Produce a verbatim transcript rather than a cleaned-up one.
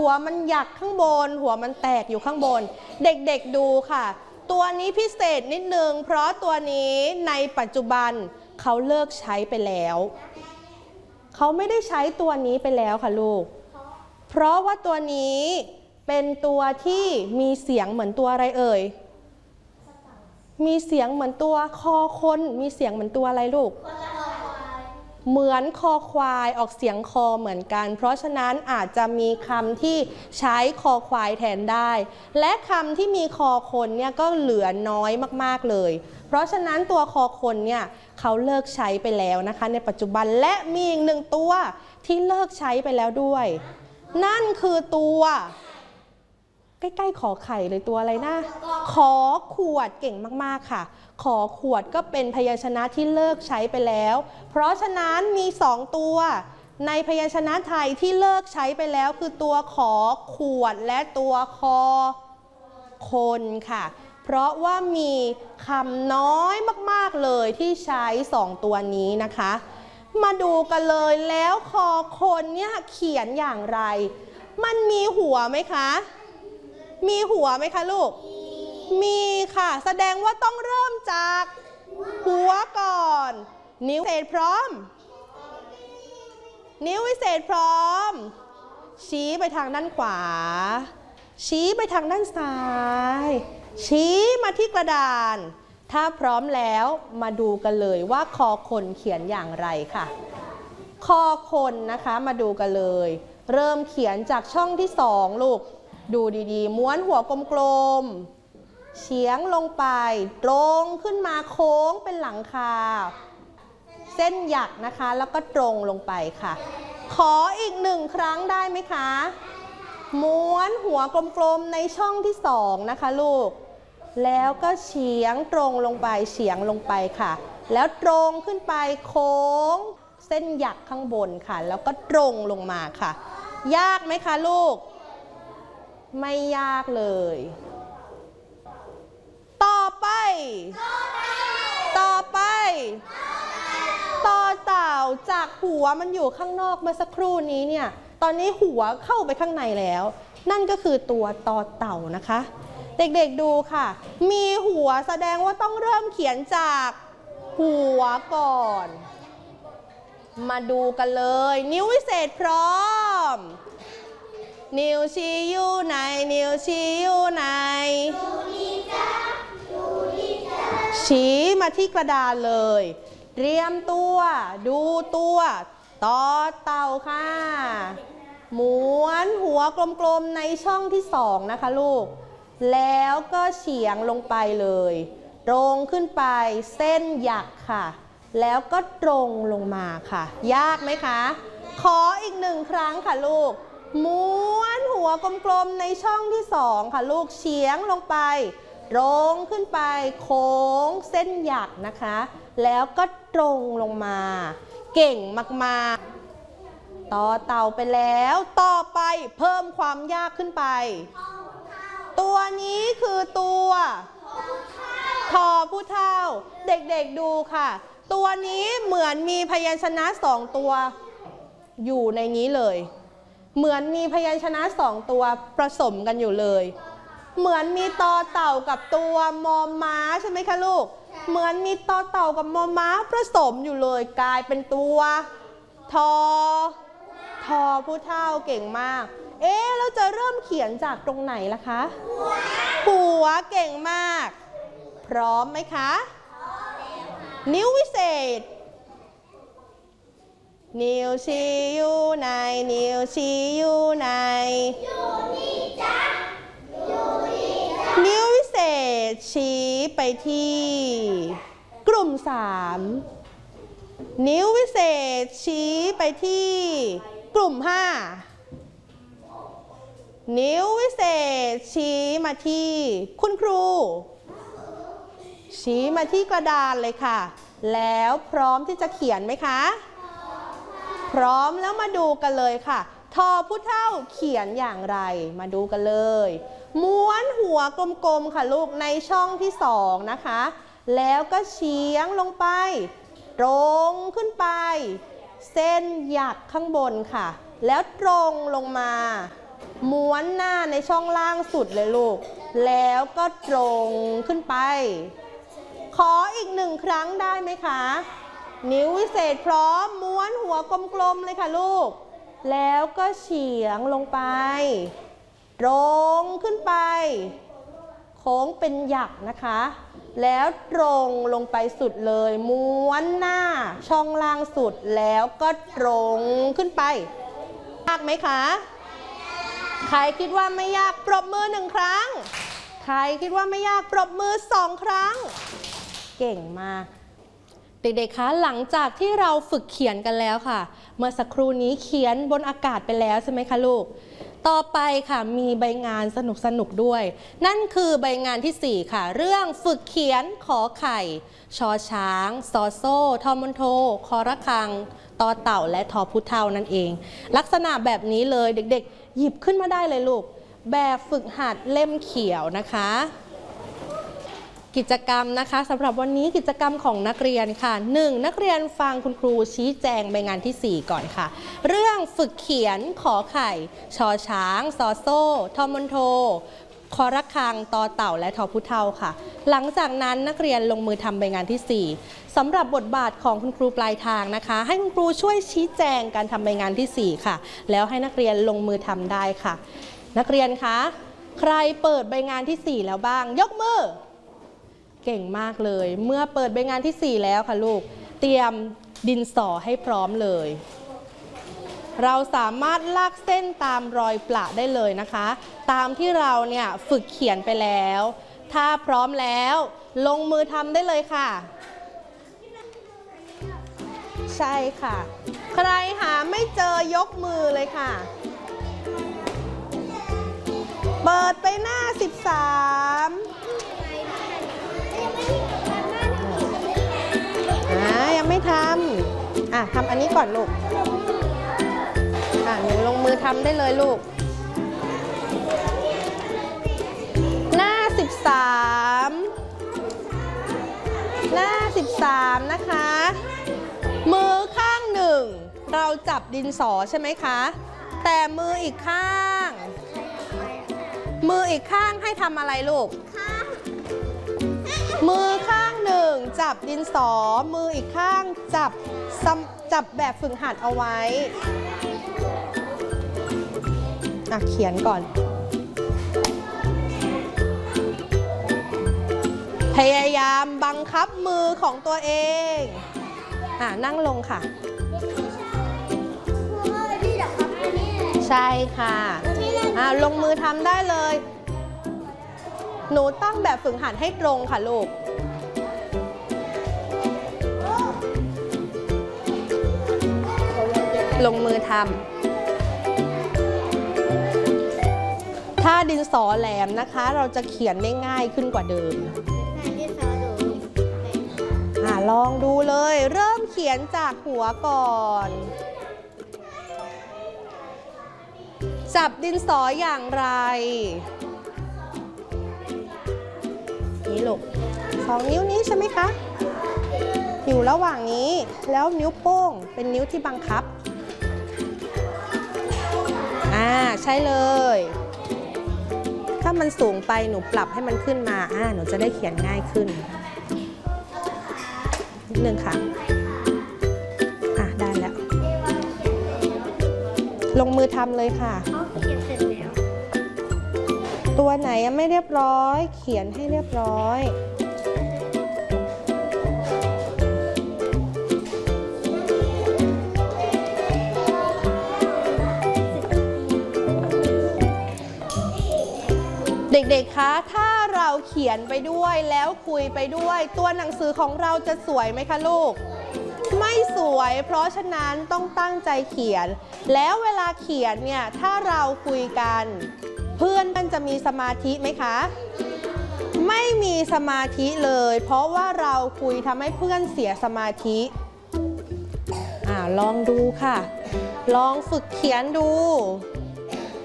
หัวมันหยักข้างบนหัวมันแตกอยู่ข้างบนเด็กๆดูค่ะตัวนี้พิเศษนิดนึงเพราะตัวนี้ในปัจจุบันเขาเลิกใช้ไปแล้วเขาไม่ได้ใช้ตัวนี้ไปแล้วค่ะลูกเพราะว่าตัวนี้เป็นตัวที่มีเสียงเหมือนตัวอะไรเอ่ยมีเสียงเหมือนตัวคอคนมีเสียงเหมือนตัวอะไรลูกเหมือนคอควายออกเสียงคอเหมือนกันเพราะฉะนั้นอาจจะมีคำที่ใช้คอควายแทนได้และคำที่มีคอคนเนี่ยก็เหลือน้อยมากๆเลยเพราะฉะนั้นตัวคอคนเนี่ยเขาเลิกใช้ไปแล้วนะคะในปัจจุบันและมีอีกหนึ่งตัวที่เลิกใช้ไปแล้วด้วยนั่นคือตัวใกล้ๆขอไข่เลยตัวอะไรนะขอขวดเก่งมากๆค่ะขอขวดก็เป็นพยัญชนะที่เลิกใช้ไปแล้วเพราะฉะนั้นมีสองตัวในพยัญชนะไทยที่เลิกใช้ไปแล้วคือตัวขอขวดและตัวคอคนค่ะเพราะว่ามีคำน้อยมากๆเลยที่ใช้สองตัวนี้นะคะมาดูกันเลยแล้วคอคนเนี่ยเขียนอย่างไรมันมีหัวไหมคะมีหัวไหมคะลูกมีค่ะแสดงว่าต้องเริ่มจากหัวก่อนนิ้ววิเศษพร้อมนิ้ววิเศษพร้อมชี้ไปทางด้านขวาชี้ไปทางด้านซ้ายชี้มาที่กระดานถ้าพร้อมแล้วมาดูกันเลยว่าคอคนเขียนอย่างไรค่ะคอคนนะคะมาดูกันเลยเริ่มเขียนจากช่องที่สองลูกดูดีๆม้วนหัวกลมๆเฉียงลงไปตรงขึ้นมาโค้งเป็นหลังคาเส้นหยักนะคะแล้วก็ตรงลงไปค่ะขออีกหนึ่งครั้งได้ไหมคะม้วนหัวกลมๆในช่องที่สองนะคะลูกแล้วก็เฉียงตรงลงไปเฉียงลงไปค่ะแล้วตรงขึ้นไปโค้งเส้นหยักข้างบนค่ะแล้วก็ตรงลงมาค่ะยากไหมคะลูกไม่ยากเลยต่อไปต่อไปต่อเต่าจากหัวมันอยู่ข้างนอกเมื่อสักครู่นี้เนี่ยตอนนี้หัวเข้าไปข้างในแล้วนั่นก็คือตัวต่อเต่านะคะเด็กๆดูค่ะมีหัวแสดงว่าต้องเริ่มเขียนจากหัวก่อนมาดูกันเลยนิ้ววิเศษพร้อมนิ้วชี้อยู่ไหนนิ้วชี้อยู่ไหนชี้มาที่กระดานเลยเตรียมตัวดูตัวต่อเต่าค่ะม้วนหัวกลมๆในช่องที่สองนะคะลูกแล้วก็เฉียงลงไปเลยตรงขึ้นไปเส้นหยักค่ะแล้วก็ตรงลงมาค่ะยากไหมคะขออีกหนึ่งครั้งค่ะลูกม้วนหัวกลมๆในช่องที่สองค่ะลูกเฉียงลงไปตรงขึ้นไปโค้งเส้นหยักนะคะแล้วก็ตรงลงมาเก่งมากๆต่อเต่าไปแล้วต่อไปเพิ่มความยากขึ้นไปตัวนี้คือตัวทอผู้เฒ่าเด็กๆดูค่ะตัวนี้เหมือนมีพยัญชนะสองตัวอยู่ในนี้เลยเหมือนมีพยัญชนะสองตัวผสมกันอยู่เลยเหมือนมีตอเต่ากับตัวมอม้าใช่ไหมคะลูกเหมือนมีตอเต่ากับมอม้าผสมอยู่เลยกลายเป็นตัวทอทอผู้เฒ่าเก่งมากเอ๊ะเราจะเริ่มเขียนจากตรงไหนล่ะคะหัวเก่งมากพร้อมไหมคะนิ้ววิเศษนิ้วชี้อยู่ไหนนิ้วชี้อยู่ไหนนิ้ววิเศษชี้ไปที่กลุ่มสามนิ้ววิเศษชี้ไปที่กลุ่มห้านิ้ววิเศษชี้มาที่คุณครูชี้มาที่กระดานเลยค่ะแล้วพร้อมที่จะเขียนไหมคะพร้อมแล้วมาดูกันเลยค่ะทอผู้เฒ่าเขียนอย่างไรมาดูกันเลยม้วนหัวกลมๆค่ะลูกในช่องที่สองนะคะแล้วก็เฉียงลงไปตรงขึ้นไปเส้นหยักข้างบนค่ะแล้วตรงลงมาม้วนหน้าในช่องล่างสุดเลยลูกแล้วก็ตรงขึ้นไปขออีกหนึ่งครั้งได้ไหมคะนิ้ววิเศษพร้อมม้วนหัวกลมๆเลยค่ะลูกแล้วก็เฉียงลงไปตรงขึ้นไปโค้งเป็นหยักนะคะแล้วตรงลงไปสุดเลยม้วนหน้าช่องล่างสุดแล้วก็ตรงขึ้นไปยากไหมคะใครคิดว่าไม่ยากปรบมือหนึ่งครั้งใครคิดว่าไม่ยากปรบมือสองครั้งเก่งมากเด็กๆคะหลังจากที่เราฝึกเขียนกันแล้วค่ะเมื่อสักครู่นี้เขียนบนอากาศไปแล้วใช่ไหมคะลูกต่อไปค่ะมีใบงานสนุกๆด้วยนั่นคือใบงานที่สี่ค่ะเรื่องฝึกเขียนขอไข่ชอช้างซอโซ่ทอมอนโทคอระฆังตอเต่าและทอพุเท่านั่นเองลักษณะแบบนี้เลยเด็กๆหยิบขึ้นมาได้เลยลูกแบบฝึกหัดเล่มเขียวนะคะกิจกรรมนะคะสำหรับวันนี้กิจกรรมของนักเรียนค่ะหนึ่งนักเรียนฟังคุณครูชี้แจงใบงานที่สี่ก่อนค่ะเรื่องฝึกเขียนขอไข่ชอช้างซอโซ่ทอมอนโทคอระฆังตอเต่าและทอพุเท่าค่ะหลังจากนั้นนักเรียนลงมือทำใบงานที่สี่สำหรับบทบาทของคุณครูปลายทางนะคะให้คุณครูช่วยชี้แจงการทำใบงานที่สี่ค่ะแล้วให้นักเรียนลงมือทำได้ค่ะนักเรียนคะใครเปิดใบงานที่สี่แล้วบ้างยกมือเก่งมากเลยเมื่อเปิดใบงานที่สี่แล้วค่ะลูกเตรียมดินสอให้พร้อมเลยเราสามารถลากเส้นตามรอยประได้เลยนะคะตามที่เราเนี่ยฝึกเขียนไปแล้วถ้าพร้อมแล้วลงมือทำได้เลยค่ะใช่ค่ะใครหาไม่เจอยกมือเลยค่ะเปิดไปหน้าสิบสามอ่ายังไม่ทำอ่ะทำอันนี้ก่อนลูกอ่ะหนูลงมือทำได้เลยลูกหน้าสิบสามหน้าสิบสามนะคะมือข้างหนึ่งเราจับดินสอใช่ไหมคะแต่มืออีกข้างมืออีกข้างให้ทำอะไรลูกมือข้างหนึ่งจับดินสอมืออีกข้างจับจับแบบฝึกหัดเอาไว้อ่ะเขียนก่อนพยายามบังคับมือของตัวเองอ่ะนั่งลงค่ะใช่ค่ะอ่ะลงมือทำได้เลยหนูตั้งแบบฝึกหัดให้ตรงค่ะลูกลงมือทำถ้าดินสอแหลมนะคะเราจะเขียนได้ง่ายขึ้นกว่าเดิมอ่ะลองดูเลยเริ่มเขียนจากหัวก่อนจับดินสออย่างไรนี่ลูกสองนิ้วนี้ใช่ไหมคะอยู่ระหว่างนี้แล้วนิ้วโป้งเป็นนิ้วที่บังคับอ่าใช่เลยถ้ามันสูงไปหนูปรับให้มันขึ้นมาอ่าหนูจะได้เขียนง่ายขึ้นนิดนึงค่ะอ่ะได้แล้วลงมือทำเลยค่ะตัวไหนยังไม่เรียบร้อยเขียนให้เรียบร้อยเด็กๆคะถ้าเราเขียนไปด้วยแล้วคุยไปด้วยตัวหนังสือของเราจะสวยไหมคะลูกไม่สวยเพราะฉะนั้นต้องตั้งใจเขียนแล้วเวลาเขียนเนี่ยถ้าเราคุยกันเพื่อนมันจะมีสมาธิไหมคะไม่มีสมาธิเลยเพราะว่าเราคุยทำให้เพื่อนเสียสมาธิอ่าลองดูค่ะลองฝึกเขียนดู